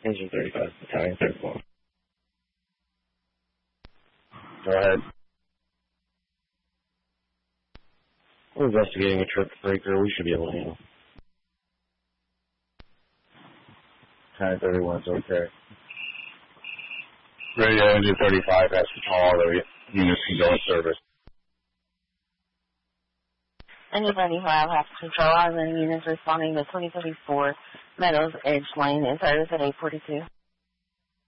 Engine 35, Battalion 34. Go ahead. We're investigating a trip breaker. We should be able to handle. Battalion 31 is okay. Radio Engine 35 has to call all the units can go in service. Engine 35 has control all the units responding to 2034 Meadows Edge Lane in service at 842.